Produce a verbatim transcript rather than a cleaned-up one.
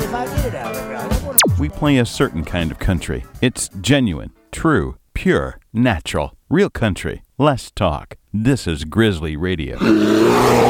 if I get it out of it. I don't want to... We play a certain kind of country. It's genuine, true, pure, natural, real country. Less talk. This is Grizzly Radio.